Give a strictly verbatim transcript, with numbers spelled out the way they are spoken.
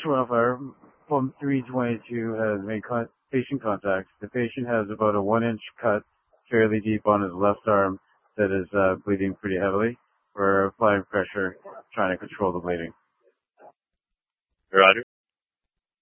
twelve hour, Plum three twenty-two has made con- patient contact. The patient has about a one inch cut fairly deep on his left arm that is uh, bleeding pretty heavily. We're applying pressure, trying to control the bleeding. Roger.